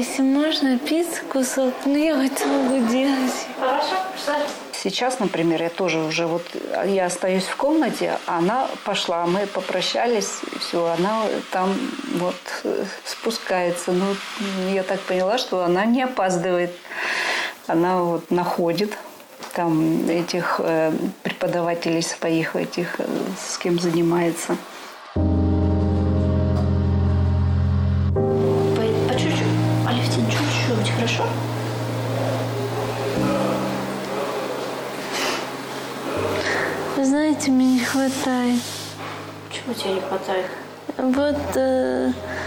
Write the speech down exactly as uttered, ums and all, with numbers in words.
если можно, пиццу кусок, но я это могу делать. Хорошо, Сейчас, например, я тоже уже вот, я остаюсь в комнате, она пошла, мы попрощались, и все, она там вот спускается. Ну, я так поняла, что она не опаздывает. Она вот находит там этих э, преподавателей своих, этих, э, с кем занимается. По, по чуть-чуть, Алевтин, чуть-чуть, хорошо? Вы знаете, мне не хватает. Чего тебе не хватает? Вот... Э...